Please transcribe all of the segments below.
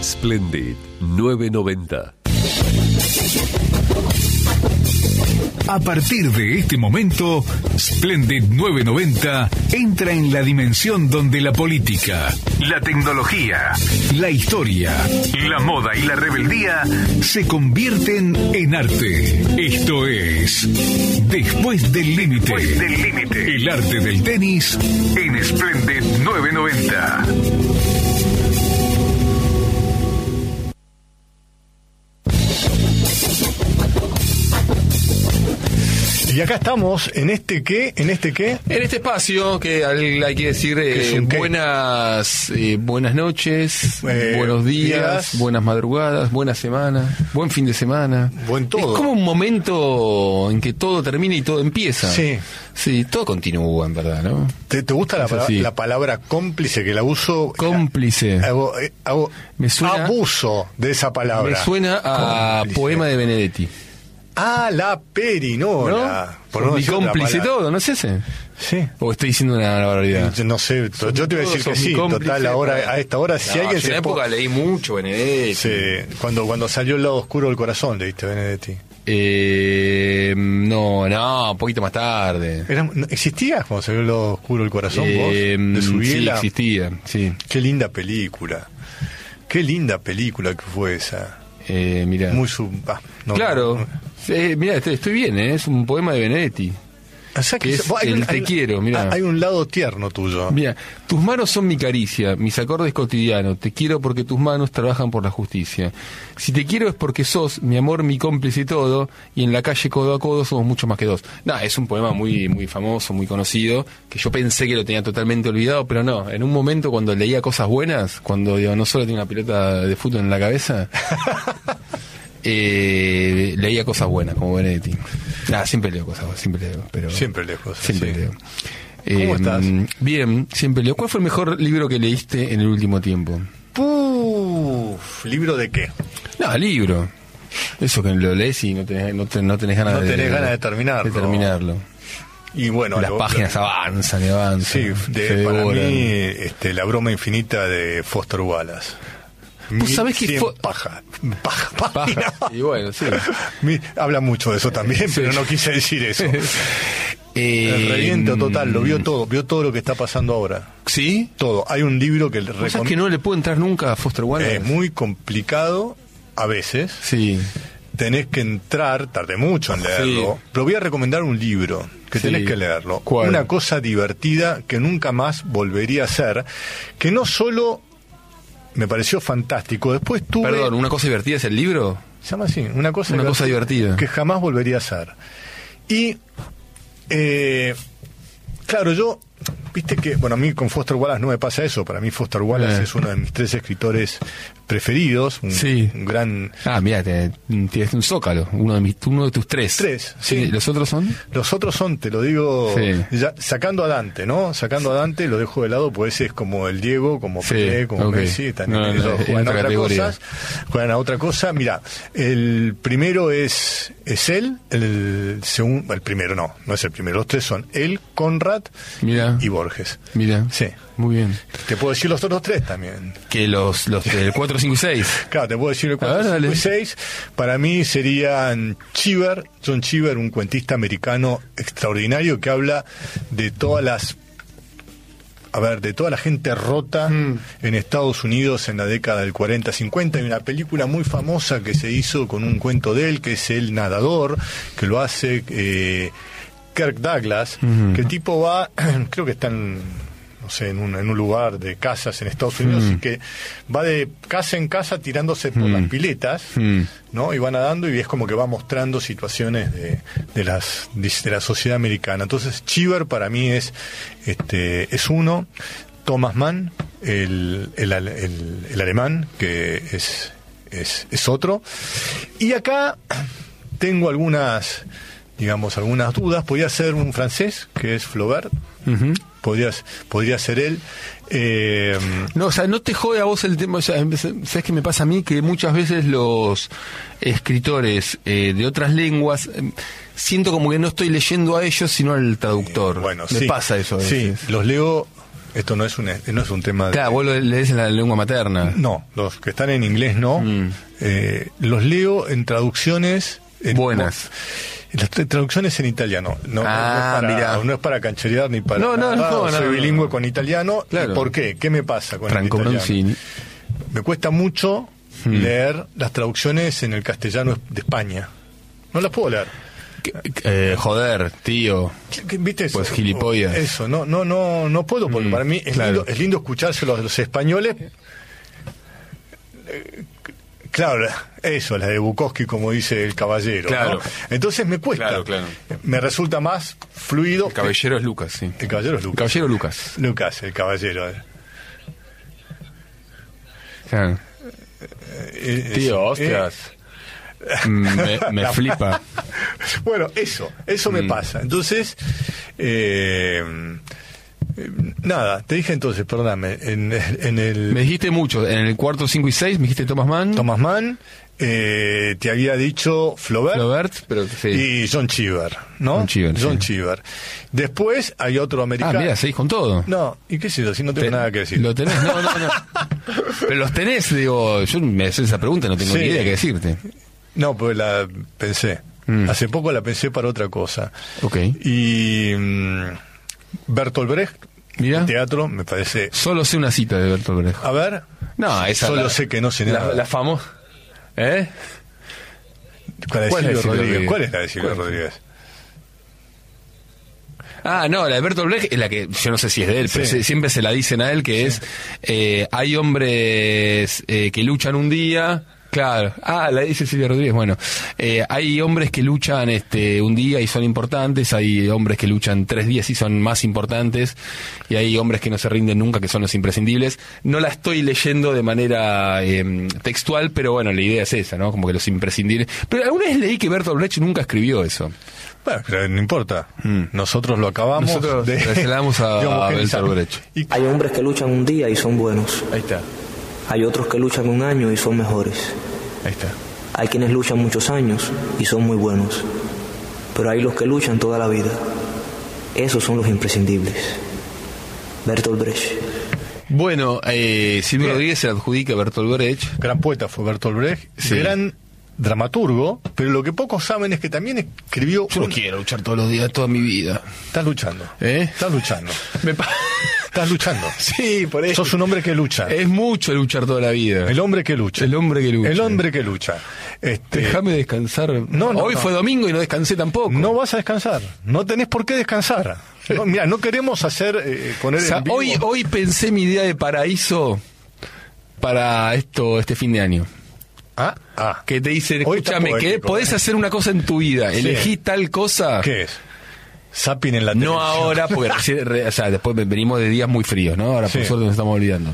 Splendid 990. A partir de este momento, Splendid 990 entra en la dimensión donde la política, la tecnología, la historia, la moda y la rebeldía se convierten en arte. Esto es Después del Límite. El arte del tenis en Splendid 990. Y acá estamos, ¿en este qué? ¿En este espacio que hay que decir buenas noches, buenos días, buenas madrugadas, buena semana, buen fin de semana. Buen todo. Es como un momento en que todo termina y todo empieza. Sí. Sí, todo continúa, en verdad, ¿no? ¿Te gusta la palabra cómplice, que la uso? Cómplice. Me suena, abuso de esa palabra. Me suena a cómplice. Poema de Benedetti. Ah, la perinola. ¿No? Por mi cómplice todo, ¿no es ese? Sí. ¿O estoy diciendo una barbaridad? No sé, yo te voy a decir que sí. Total, ahora, a esta hora, si alguien en la época leí mucho Benedetti. Sí, cuando salió El lado oscuro del corazón, leíste Benedetti. No, un poquito más tarde. ¿Existías cuando salió El lado oscuro del corazón, vos? De Subiela. Sí, existía, sí. Qué linda película que fue esa. Mirá. Muy claro. Mirá, estoy bien, es un poema de Benedetti. O sea que te quiero, mirá. Hay un lado tierno tuyo. Mira, tus manos son mi caricia, mis acordes cotidianos. Te quiero porque tus manos trabajan por la justicia. Si te quiero es porque sos mi amor, mi cómplice y todo. Y en la calle codo a codo somos mucho más que dos. Es un poema muy, muy famoso, muy conocido, que yo pensé que lo tenía totalmente olvidado, pero no. En un momento cuando leía cosas buenas, cuando no solo tenía una pelota de fútbol en la cabeza, leía cosas buenas como Benedetti. Siempre leo cosas, pero siempre leo cosas. Siempre leo. ¿Cómo estás? Bien, siempre leo. ¿Cuál fue el mejor libro que leíste en el último tiempo? ¿Libro de qué? Libro. Eso que lo lees y no tenés ganas de terminarlo. Y bueno, las páginas avanzan y avanzan. Sí, para mí, La broma infinita de Foster Wallace. ¿Vos sabés que paja. Y bueno, sí. Habla mucho de eso también, sí. Pero no quise decir eso. El reviento total, vio todo lo que está pasando ahora. ¿Sí? Todo. Hay un libro que ¿Sabes que no le puedo entrar nunca a Foster Wallace? Es muy complicado a veces. Sí. Tenés que tardé mucho en leerlo. Sí. Pero voy a recomendar un libro que tenés que leerlo. ¿Cuál? Una cosa divertida que nunca más volvería a hacer, que no solo me pareció fantástico. Después tuve... Perdón, ¿una cosa divertida es el libro? Se llama así, una cosa divertida. Que jamás volvería a hacer. Y, claro, yo... Viste que, a mí con Foster Wallace no me pasa eso. Para mí Foster Wallace es uno de mis 3 escritores preferidos. Un gran... mira, tienes un zócalo. Uno de tus 3. 3, sí. ¿Los otros son? Los otros son, te lo digo, ya, sacando a Dante, ¿no? Sacando a Dante lo dejo de lado, pues ese es como el Diego, como Pelé, como Messi. También ellos juegan a otra cosa. Mira, el primero es él, el segundo, el primero no es el primero. Los 3 son él, Conrad y Borges. Mira, sí, muy bien. Te puedo decir los otros 3 también. Que los del 4, 5 y 6. Claro, te puedo decir el 4, 5 y 6. Para mí serían John Cheever, un cuentista americano extraordinario que habla de todas las... de toda la gente rota en Estados Unidos en la década del 40-50. Hay una película muy famosa que se hizo con un cuento de él, que es El Nadador, que lo hace Kirk Douglas, que el tipo va, creo que está en un lugar de casas en Estados Unidos, y que va de casa en casa tirándose por las piletas, ¿no? Y va nadando, y es como que va mostrando situaciones de la sociedad americana. Entonces Cheever para mí es uno. Thomas Mann, el alemán, que es otro. Y acá tengo algunas dudas. Podría ser un francés, que es Flaubert. Podría ser él. No te jode a vos el tema. ¿Sabes qué me pasa a mí? Que muchas veces los escritores de otras lenguas siento como que no estoy leyendo a ellos, sino al traductor. Me pasa eso a veces. Sí, los leo Esto no es un tema de... Claro, vos lo lees en la lengua materna. No, los que están en inglés no. Los leo en traducciones... Buenas. Las traducciones en italiano. No es para cancherear ni para... Soy bilingüe con italiano. Claro. ¿Y por qué? ¿Qué me pasa con Franco el italiano? Bronzini. Me cuesta mucho leer las traducciones en el castellano de España. No las puedo leer. Joder, tío. ¿Viste eso? Pues gilipollas. Eso, no puedo, porque para mí es lindo escuchárselo a los españoles. Claro, eso, la de Bukowski, como dice el caballero. Claro. ¿no? Entonces me cuesta. Claro. Me resulta más fluido. El caballero es Lucas, sí. El caballero es Lucas. Caballero Lucas. Lucas, el caballero. Claro. Tío, hostias. Me flipa. Bueno, eso me pasa. Entonces, nada, te dije entonces, perdóname, en el... Me dijiste mucho, en el cuarto, 5 y 6 me dijiste Thomas Mann, te había dicho Flaubert, pero sí. Y John Cheever, ¿no? John Cheever. Después hay otro americano. Mira, seguís con todo. No, y qué sé yo, si no tengo nada que decir. ¿Lo tenés? No. Pero los tenés, digo, yo me haces esa pregunta, no tengo ni idea qué decirte. No, pues la pensé. Hace poco la pensé para otra cosa. Ok. Y Bertolt Brecht, Mira. teatro, me parece... Solo sé una cita de Bertolt Brecht. A ver. No, esa Solo sé que no sé nada. La famosa... ¿Eh? ¿Cuál es la de Silvio Rodríguez? ¿Cuál es la de Silvio Rodríguez? Ah, no, la de Bertolt Brecht es la que, yo no sé si es de él, pero siempre se la dicen a él, que es, hay hombres que luchan un día... Claro, la dice Silvio Rodríguez. Bueno, hay hombres que luchan un día y son importantes, hay hombres que luchan 3 días y son más importantes, y hay hombres que no se rinden nunca, que son los imprescindibles. No la estoy leyendo de manera textual, pero bueno, la idea es esa, ¿no? Como que los imprescindibles. Pero alguna vez leí que Bertolt Brecht nunca escribió eso. Bueno, pero no importa. Nosotros lo acabamos. Nosotros trasladamos a Bertolt Brecht. Hay hombres que luchan un día y son buenos. Ahí está. Hay otros que luchan un año y son mejores. Ahí está. Hay quienes luchan muchos años y son muy buenos. Pero hay los que luchan toda la vida. Esos son los imprescindibles. Bertolt Brecht. Bueno, Silvio Rodríguez se le adjudica a Bertolt Brecht. Gran poeta fue Bertolt Brecht. Sí. Gran dramaturgo, pero lo que pocos saben es que también escribió... Yo no quiero luchar todos los días, toda mi vida. Estás luchando. Estás luchando. Estás luchando. Sí, por eso. Sos un hombre que lucha. Es mucho luchar toda la vida. El hombre que lucha. El hombre que lucha. El hombre que lucha. Déjame descansar. Hoy fue domingo y no descansé tampoco. No vas a descansar. No tenés por qué descansar. No, mira, no queremos poner en vivo. Hoy pensé mi idea de paraíso para este fin de año. Que te dicen, escúchame, que podés hacer una cosa en tu vida, elegí tal cosa. ¿Qué es? Zapping en la televisión. No ahora, porque después venimos de días muy fríos, ¿no? Ahora por suerte nos estamos olvidando.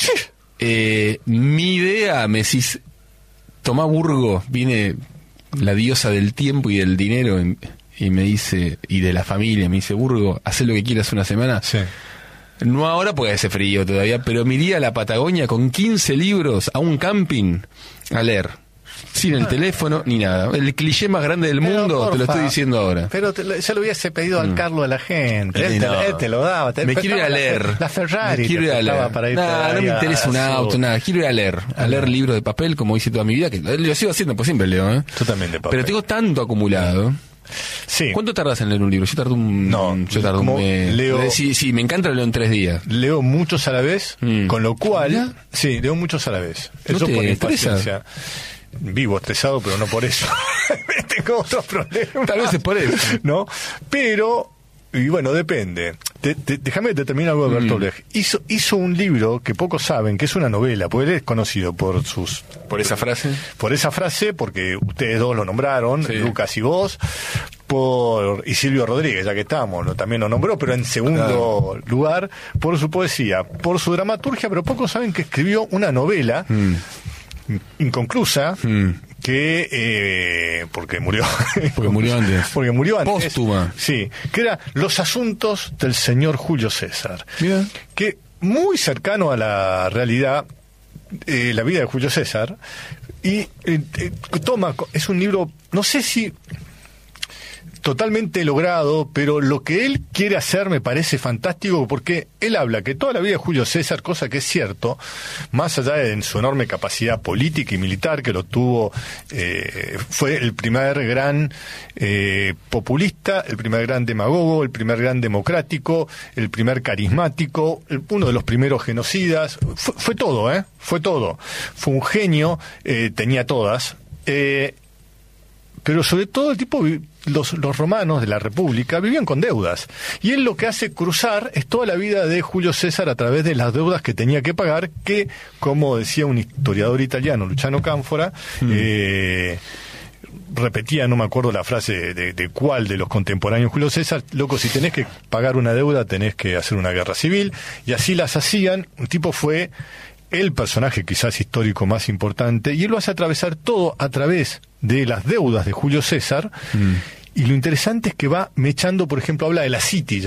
Mi idea, me decís, Tomá Burgo, viene la diosa del tiempo y del dinero y me dice, y de la familia, me dice, Burgo, haz lo que quieras una semana. Sí. No ahora porque hace frío todavía, pero me iría a la Patagonia con 15 libros a un camping a leer. Sin el teléfono ni nada. El cliché más grande del mundo, te lo estoy diciendo ahora. Pero ya lo hubiese pedido al Carlos de la gente. Él te lo daba. Me quiero ir a leer. La Ferrari. Me quiero ir a leer. No me interesa un auto, nada. Quiero ir a leer. A leer libros de papel, como hice toda mi vida, que lo sigo haciendo, pues siempre leo. Yo también de papel. Pero tengo tanto acumulado. Sí. ¿Cuánto tardas en leer un libro? Yo tardo leo. Sí, me encanta, lo leo en 3 días. Leo muchos a la vez, con lo cual. Sí, leo muchos a la vez. Eso por impaciencia. Vivo estresado, pero no por eso. Tengo otros problemas. Tal vez es por eso. ¿No? Pero, y bueno, depende. Déjame terminar algo de Bertolt Brecht. Hizo un libro que pocos saben, que es una novela, porque él es conocido por sus... ¿Por esa frase? Por esa frase, porque ustedes dos lo nombraron, Lucas y vos, y Silvio Rodríguez, ya que estamos, también lo nombró, pero en segundo lugar, por su poesía, por su dramaturgia, pero pocos saben que escribió una novela inconclusa que porque murió antes póstuma, sí, que era Los asuntos del señor Julio César. Bien. Que muy cercano a la realidad, la vida de Julio César, y es un libro, no sé si totalmente logrado, pero lo que él quiere hacer me parece fantástico, porque él habla que toda la vida de Julio César, cosa que es cierto, más allá de su enorme capacidad política y militar que lo tuvo, fue el primer gran populista, el primer gran demagogo, el primer gran democrático, el primer carismático, uno de los primeros genocidas, fue todo, fue todo. Fue un genio, tenía todas, pero sobre todo el tipo, los romanos de la República vivían con deudas, y él lo que hace cruzar es toda la vida de Julio César a través de las deudas que tenía que pagar, que, como decía un historiador italiano, Luciano Canfora, repetía, no me acuerdo la frase de cuál de los contemporáneos Julio César: loco, si tenés que pagar una deuda tenés que hacer una guerra civil, y así las hacían. Un tipo fue el personaje quizás histórico más importante, y él lo hace atravesar todo a través de las deudas de Julio César. Y lo interesante es que va mechando, por ejemplo, habla de la City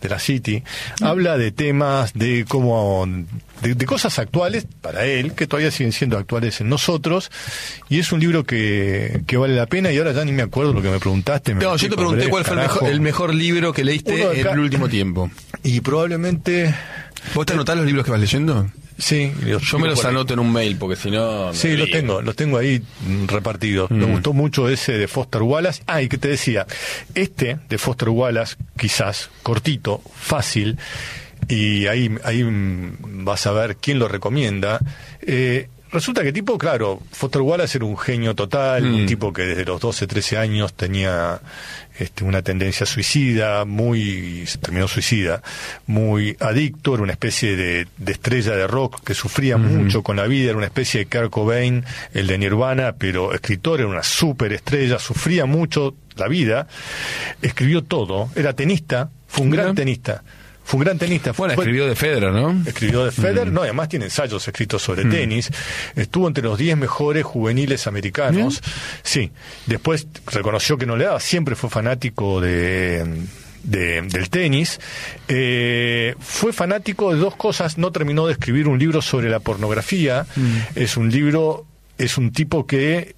habla de temas de cómo, de cosas actuales para él, que todavía siguen siendo actuales en nosotros, y es un libro que vale la pena. Y ahora ya ni me acuerdo lo que me preguntaste. No, yo te pregunté cuál fue el mejor libro que leíste en el último tiempo. Y probablemente... ¿Vos te anotás los libros que vas leyendo? Sí, yo me los anoto en un mail, porque si no... Sí, los tengo ahí repartidos. Me gustó mucho ese de Foster Wallace. Y que te decía, este de Foster Wallace, quizás cortito, fácil, y ahí vas a ver quién lo recomienda. Resulta que tipo, claro, Foster Wallace era un genio total, un tipo que desde los 12, 13 años tenía una tendencia suicida, se terminó suicida, muy adicto, era una especie de estrella de rock que sufría mucho con la vida, era una especie de Kurt Cobain, el de Nirvana, pero escritor, era una súper estrella, sufría mucho la vida, escribió todo, era tenista, fue un gran tenista. Bueno, escribió de Federer, ¿no? Escribió de Federer, no, además tiene ensayos escritos sobre tenis. Estuvo entre los 10 mejores juveniles americanos. Sí. Después reconoció que no le daba, siempre fue fanático del tenis. Fue fanático de dos cosas, no terminó de escribir un libro sobre la pornografía. Es un tipo que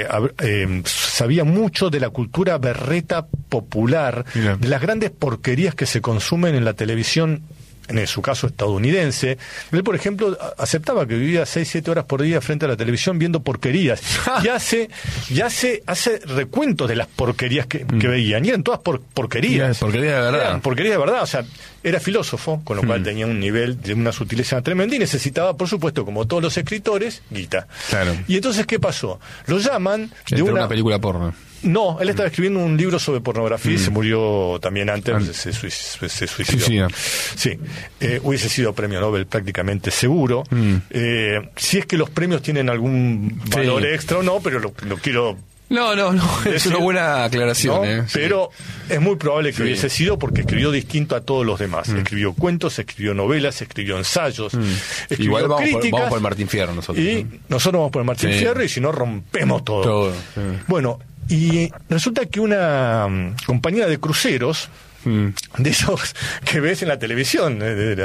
sabía mucho de la cultura berreta popular, de las grandes porquerías que se consumen en la televisión, en su caso estadounidense. Él, por ejemplo, aceptaba que vivía 6-7 horas por día frente a la televisión viendo porquerías. Y hace recuentos de las porquerías que veían. Y eran todas porquerías. Porquerías de verdad. Eran porquerías de verdad. O sea, era filósofo, con lo cual tenía un nivel de una sutileza tremenda, y necesitaba, por supuesto, como todos los escritores, guita. Claro. Y entonces, ¿qué pasó? Lo llaman de una película porno. No, él estaba escribiendo un libro sobre pornografía y se murió también antes, se suicidó. Sí, hubiese sido premio Nobel prácticamente seguro. Si es que los premios tienen algún valor extra o no, pero lo quiero... No, es una buena aclaración. ¿No? Pero es muy probable que hubiese sido, porque escribió distinto a todos los demás. Escribió cuentos, escribió novelas, escribió ensayos, escribió igual vamos críticas. por el Martín Fierro nosotros. Y nosotros vamos por el Martín Fierro, y si no, rompemos todo. Bueno, y resulta que una compañía de cruceros, de esos que ves en la televisión,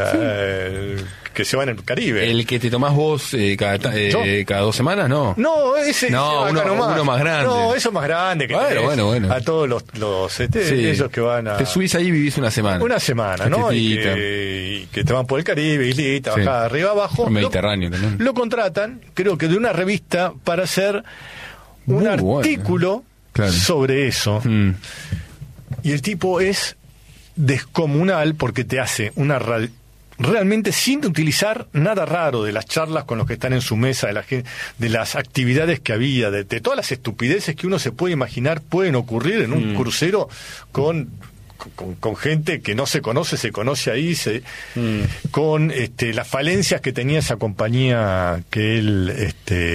que se van en el Caribe. ¿El que te tomás vos cada 2 semanas? No, ese uno más grande. No, eso más grande que bueno. a todos los esos que van a... Te subís ahí y vivís una semana. ¿no? Y que te van por el Caribe, islita, bajada, arriba, abajo. El Mediterráneo también. Lo contratan, creo que de una revista, para hacer un artículo sobre eso. Y el tipo es descomunal, porque te hace una realmente sin utilizar nada raro de las charlas con los que están en su mesa, de las actividades que había, de todas las estupideces que uno se puede imaginar pueden ocurrir en un crucero con gente que no se conoce ahí, con las falencias que tenía esa compañía que él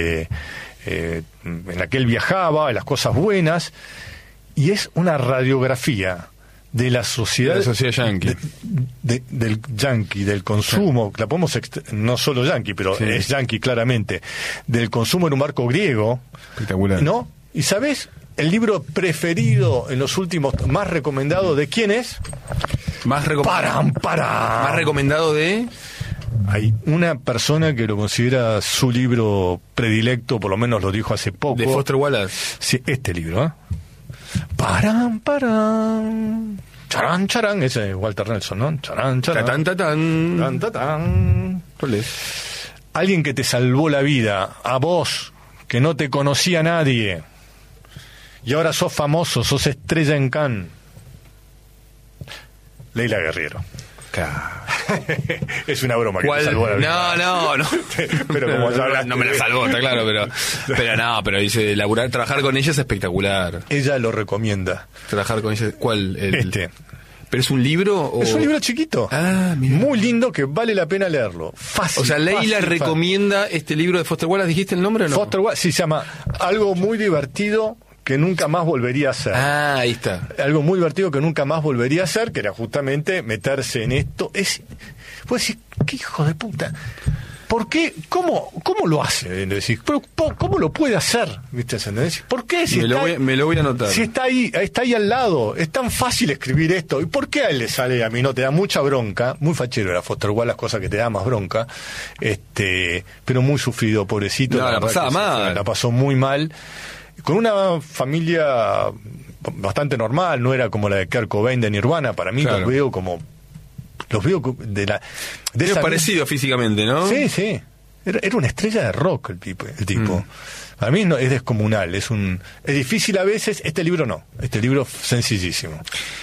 en la que él viajaba, las cosas buenas, y es una radiografía de la sociedad, yankee, del yankee, del consumo, la podemos no solo yankee, pero es yankee claramente, del consumo en un marco griego. Espectacular. ¿No? ¿Y sabés el libro preferido en los últimos, más recomendado de quién es? Más recomendado de... Hay una persona que lo considera su libro predilecto, por lo menos lo dijo hace poco. ¿De Foster Wallace? Sí, este libro, Parán, parán. Charán, charán. Ese es Walter Nelson, ¿no? Charán, charán. Tatán, tatán. Tan, tatán. ¿Cuál es? Alguien que te salvó la vida, a vos, que no te conocía nadie, y ahora sos famoso, sos estrella en Cannes. Leila Guerriero. Es una broma que te salvó la vida. No. Pero como ya hablaste, no me la salvó, está claro, pero dice, trabajar con ella es espectacular. Ella lo recomienda. Trabajar con ella, ¿cuál? ¿Pero es un libro? O... Es un libro chiquito. Ah, mira. Muy lindo, que vale la pena leerlo. Fácil. O sea, Leila recomienda este libro de Foster Wallace. ¿Dijiste el nombre o no? Foster Wallace, sí, se llama Algo muy divertido que nunca más volvería a hacer. Ah, ahí está. Algo muy divertido que nunca más volvería a hacer, que era justamente meterse en esto. Puedes decir, qué hijo de puta. ¿Por qué? ¿Cómo lo hace? Decís, pero ¿cómo lo puede hacer? ¿Viste? ¿Por qué? Si me lo voy a anotar. Si está ahí al lado, es tan fácil escribir esto. ¿Y por qué a él le sale, a mí no te da mucha bronca? Muy fachero era Foster Wallace, las cosas que te da más bronca. Pero muy sufrido, pobrecito. No, la pasaba mal. La pasó muy mal. Con una familia bastante normal, no era como la de Kurt Cobain de Nirvana. Para mí claro. los veo de esa parecido físicamente, ¿no? Sí. Era una estrella de rock el tipo. Para mí es descomunal, es difícil a veces. Este libro no, sencillísimo.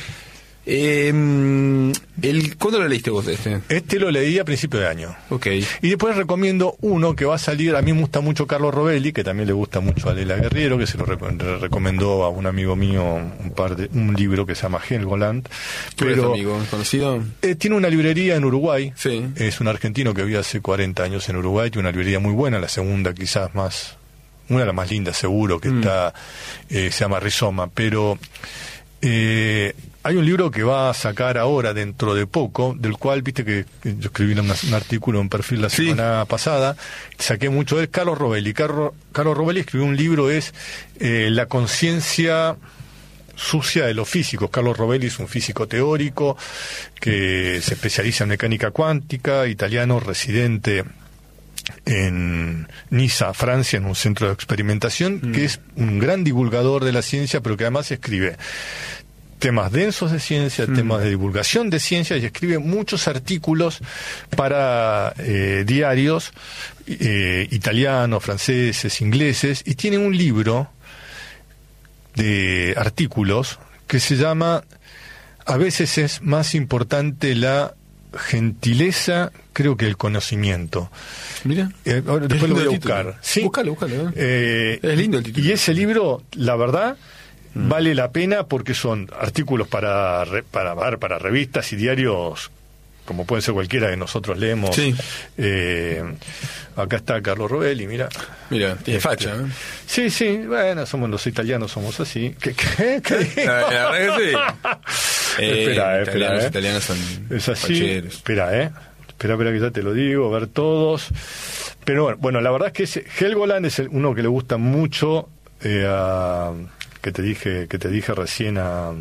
¿Cuándo lo leíste vos este? Este lo leí a principio de año. Okay. Y después recomiendo uno que va a salir. A mí me gusta mucho Carlos Rovelli, que también le gusta mucho a Leila Guerriero, que se lo recomendó a un amigo mío un libro que se llama Helgoland. Pero amigo conocido. Tiene una librería en Uruguay. Sí. Es un argentino que vive hace 40 años en Uruguay. Tiene una librería muy buena, la segunda quizás más, una de las más lindas seguro, que está, se llama Rizoma. Pero hay un libro que va a sacar ahora, dentro de poco, del cual, viste que yo escribí un artículo en Perfil la semana pasada, saqué mucho de él, Carlos Rovelli. Carlos Rovelli escribió un libro, La conciencia sucia de los físicos. Carlos Rovelli es un físico teórico que se especializa en mecánica cuántica, italiano, residente en Niza, Francia, en un centro de experimentación, que es un gran divulgador de la ciencia, pero que además escribe temas densos de ciencia, temas de divulgación de ciencia, y escribe muchos artículos para diarios italianos, franceses, ingleses, y tiene un libro de artículos que se llama A veces es más importante la gentileza, creo que el conocimiento. Mira, ahora después lo voy a buscar. Sí. Búscalo. Es lindo el título. Y ese libro, la verdad, vale la pena porque son artículos para revistas y diarios, como pueden ser cualquiera que nosotros leemos. Sí. Acá está Carlos Rovelli, mira, tiene facha, ¿eh? Sí, bueno, somos los italianos, somos así. ¿Qué? La verdad que sí. Espera. Los italianos son es así. Facheros. Espera que ya te lo digo, a ver todos. Pero bueno, la verdad es que Helgoland es uno que le gusta mucho que te dije recién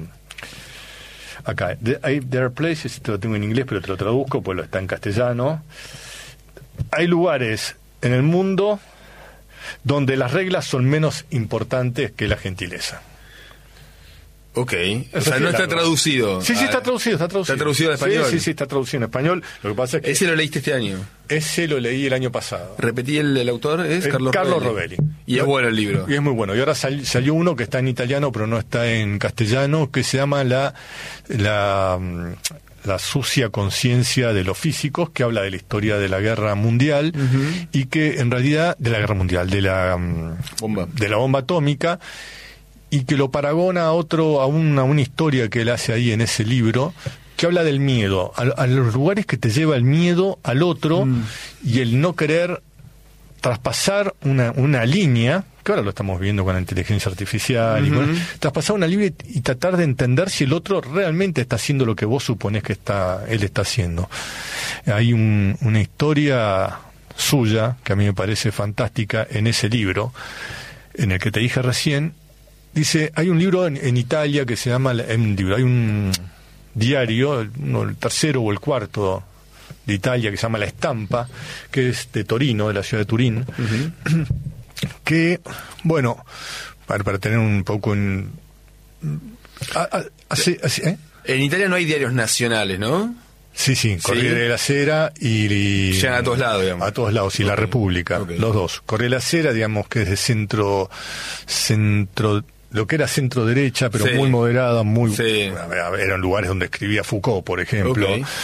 acá. There are places, esto lo tengo en inglés, pero te lo traduzco, pues lo está en castellano. Hay lugares en el mundo donde las reglas son menos importantes que la gentileza. Ok, o sea, no está traducido. Sí, está traducido. ¿Está traducido al español? Sí, está traducido en español. Lo que pasa es que ¿ese lo leíste este año? Ese lo leí el año pasado. Repetí, el autor es Carlos Rovelli. Y es bueno el libro. Y es muy bueno. Y ahora salió uno que está en italiano, pero no está en castellano, que se llama la sucia conciencia de los físicos, que habla de la historia de la guerra mundial, y que en realidad, de la guerra mundial, de la bomba atómica, y que lo paragona a una historia que él hace ahí en ese libro, que habla del miedo, a los lugares que te lleva el miedo al otro, y el no querer traspasar una línea, que ahora lo estamos viendo con la inteligencia artificial, y traspasar una línea y tratar de entender si el otro realmente está haciendo lo que vos suponés que él está haciendo. Hay una historia suya, que a mí me parece fantástica, en ese libro, en el que te dije recién. Dice, hay un libro en Italia que se llama, hay un diario, el tercero o el cuarto de Italia, que se llama La Estampa, que es de Torino, de la ciudad de Turín, que, bueno, para tener un poco En Italia no hay diarios nacionales, ¿no? Sí, Corriere della Sera y llegan a todos lados, digamos. A todos lados, y La República, los dos. Corriere della Sera, digamos que es de centro, lo que era centro derecha, pero muy moderada, eran lugares donde escribía Foucault, por ejemplo.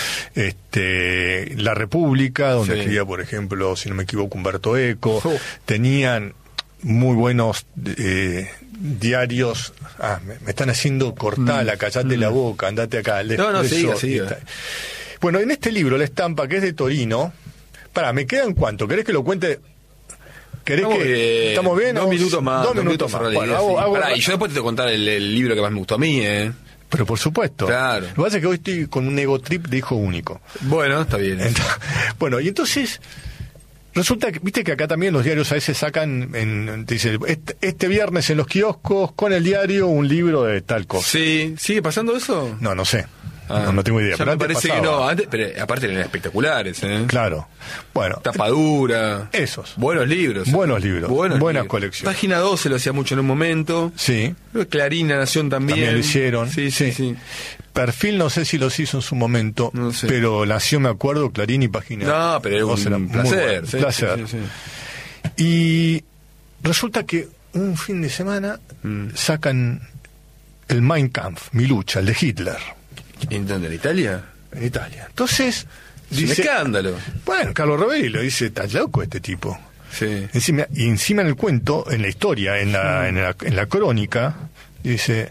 La República, donde escribía, por ejemplo, si no me equivoco, Umberto Eco. Tenían muy buenos diarios. Me están haciendo cortala, callate la boca, andate acá. Siga. Bueno, en este libro, La Estampa, que es de Torino, ¿me quedan cuánto? ¿Querés que lo cuente? ¿Estamos bien? 2 minutos más. 2 minutos más. Bueno, y yo después te voy a contar el libro que más me gustó a mí, Pero por supuesto. Claro. Lo que pasa es que hoy estoy con un ego trip de hijo único. Bueno, está bien. Bueno, y entonces resulta que, viste que acá también los diarios a veces sacan, dice, este viernes en los kioscos, con el diario, un libro de tal cosa. Sí, ¿sigue pasando eso? No sé. No tengo idea. Pero me parece que no. Antes, pero aparte eran espectaculares, Claro. Bueno. Tapadura. Esos. Buenos libros. Buenas colecciones. Página 12 lo hacía mucho en un momento. Sí. Clarín, La Nación también. Lo hicieron. Sí. Perfil no sé si los hizo en su momento, no sé. Pero Nación me acuerdo, Clarín y Página. No, pero era un placer. Placer. Sí. Y resulta que un fin de semana sacan el Mein Kampf, Mi lucha, el de Hitler. ¿En dónde? ¿En Italia? En Italia. Entonces, dice, un escándalo. Bueno, Carlo Rovelli lo dice, está loco este tipo. Sí. Encima en el cuento, en la historia, en la crónica, dice,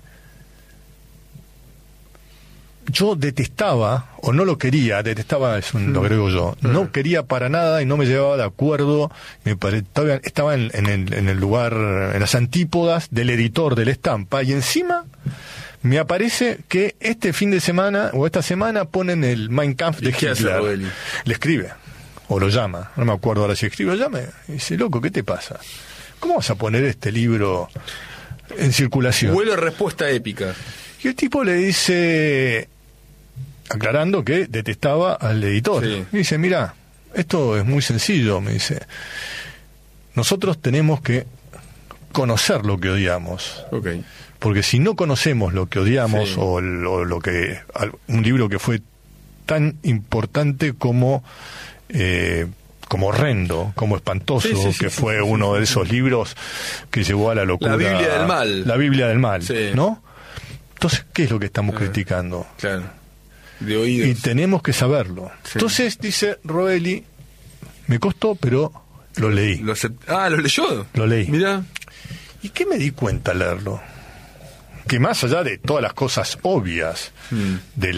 yo detestaba, o no lo quería, lo agrego yo, no quería para nada y no me llevaba de acuerdo, estaba en el lugar, en las antípodas del editor de La Estampa, y encima me aparece que este fin de semana o esta semana ponen el Mein Kampf de Hitler. Le escribe o lo llama, no me acuerdo ahora si escribe o llama, y dice, loco, ¿qué te pasa? ¿Cómo vas a poner este libro en circulación? Vuelo respuesta épica. Y el tipo le dice, aclarando que detestaba al editor, y dice, mira, esto es muy sencillo, me dice, nosotros tenemos que conocer lo que odiamos. Porque si no conocemos lo que odiamos, o lo que un libro que fue tan importante como horrendo, como espantoso, que fue uno de esos libros que llevó a la locura. La Biblia del mal. La Biblia del mal, ¿no? Entonces, ¿qué es lo que estamos criticando? Claro. De oídos. Y tenemos que saberlo. Entonces, dice Rovelli, me costó, pero lo leí. ¿Lo leyó? Lo leí. Mirá. ¿Y qué me di cuenta al leerlo? Que más allá de todas las cosas obvias, del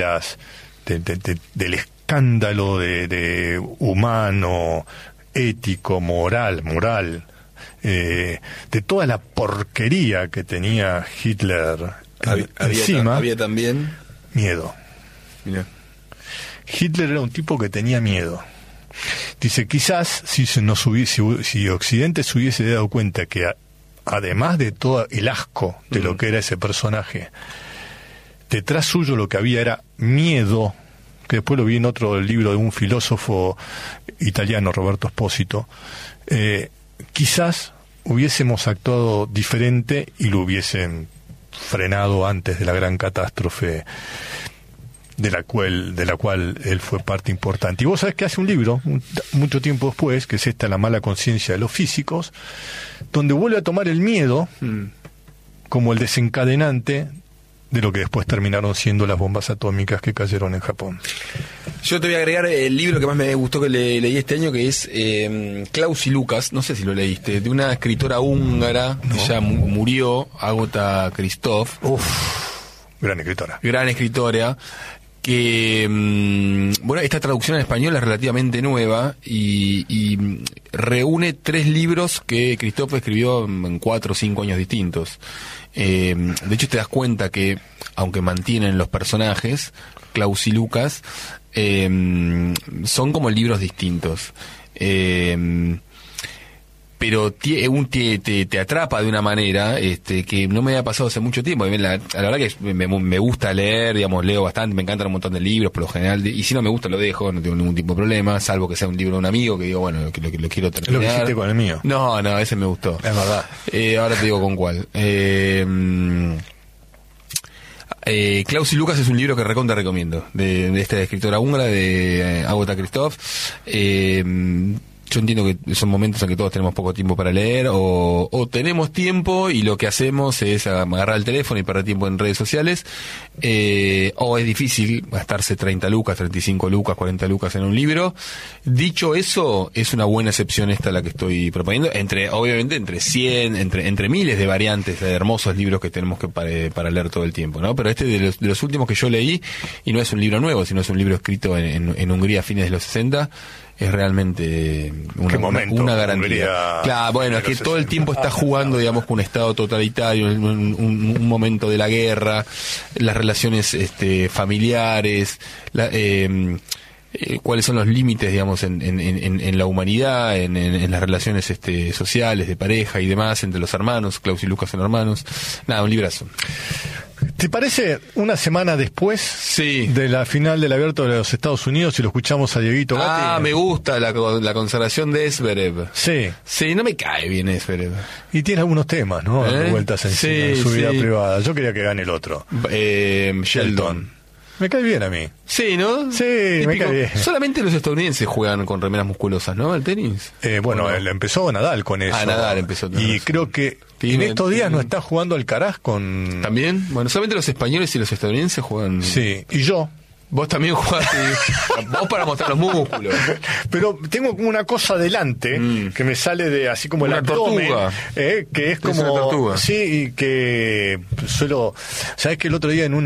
escándalo de humano, ético, moral, de toda la porquería que tenía Hitler encima, había también miedo. Mirá. Hitler era un tipo que tenía miedo. Dice, quizás si Occidente se hubiese dado cuenta que además de todo el asco de lo que era ese personaje, detrás suyo lo que había era miedo, que después lo vi en otro libro de un filósofo italiano, Roberto Espósito, quizás hubiésemos actuado diferente y lo hubiesen frenado antes de la gran catástrofe de la cual él fue parte importante. Y vos sabés que hace un libro, mucho tiempo después, que es La mala conciencia de los físicos, donde vuelve a tomar el miedo como el desencadenante de lo que después terminaron siendo las bombas atómicas que cayeron en Japón. Yo te voy a agregar el libro que más me gustó que leí este año, que es Klaus y Lucas, no sé si lo leíste, de una escritora húngara que ya murió, Agota Christoph. Gran escritora. Que, esta traducción en español es relativamente nueva y reúne 3 libros que Christoph escribió en 4 o 5 años distintos. De hecho, te das cuenta que, aunque mantienen los personajes, Klaus y Lucas, son como libros distintos. Pero te atrapa de una manera que no me había pasado hace mucho tiempo. La verdad que me gusta leer, digamos, leo bastante, me encantan un montón de libros por lo general, y si no me gusta lo dejo, no tengo ningún tipo de problema, salvo que sea un libro de un amigo que digo, bueno, que lo quiero terminar. Lo que hiciste con el mío. No, ese me gustó. Es verdad. Ahora te digo con cuál. Klaus y Lucas es un libro que recontra recomiendo, de esta escritora húngara, de Agota Christoph. Yo entiendo que son momentos en que todos tenemos poco tiempo para leer, o tenemos tiempo y lo que hacemos es agarrar el teléfono y perder tiempo en redes sociales, o es difícil gastarse 30 lucas, 35 lucas, 40 lucas en un libro. Dicho eso, es una buena excepción esta la que estoy proponiendo, obviamente entre 100, entre miles de variantes de hermosos libros que tenemos que para leer todo el tiempo, ¿no? Pero de los últimos que yo leí, y no es un libro nuevo, sino es un libro escrito en Hungría a fines de los 60, es realmente una garantía. Claro, bueno, es que todo el tiempo está jugando, digamos, con un estado totalitario, un momento de la guerra, las relaciones familiares, cuáles son los límites, digamos, en la humanidad, en las relaciones sociales, de pareja y demás, entre los hermanos. Klaus y Lucas son hermanos. Nada, un librazo. ¿Te parece una semana después de la final del Abierto de los Estados Unidos si lo escuchamos a Dieguito Gatti? Me gusta la consagración de Zverev. Sí, no me cae bien Zverev. Y tiene algunos temas, ¿no? Dando vueltas en su vida privada. Yo quería que gane el otro. Sheldon. Me cae bien a mí. Sí, ¿no? Sí, típico. Me cae bien. Solamente los estadounidenses juegan con remeras musculosas, ¿no? El tenis. Bueno, él empezó Nadal con eso. Nadal empezó. Y creo que en estos días no está jugando Alcaraz con... ¿También? Bueno, solamente los españoles y los estadounidenses juegan... Sí, y yo... Vos también jugaste, vos para mostrar los músculos. Pero tengo como una cosa adelante que me sale de así como el abdomen, que es como una tortuga. Sí, y que suelo, sabes que el otro día en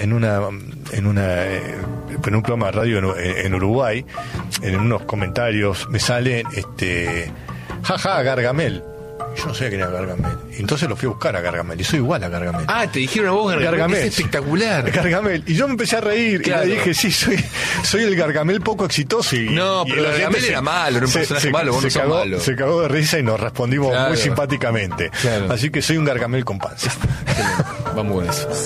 un programa de radio en Uruguay, en unos comentarios me salen jaja Gargamel. Yo no sabía quién era Gargamel. Entonces lo fui a buscar a Gargamel. Y soy igual a Gargamel. Te dijeron a vos Gargamel. Es espectacular. Gargamel. Y yo me empecé a reír. Claro. Y le dije, sí, soy el Gargamel poco exitoso. No, pero Gargamel era malo, era un personaje malo. Vos no sos malo. Se cagó de risa y nos respondimos muy simpáticamente. Claro. Así que soy un Gargamel con panza. Vamos con eso.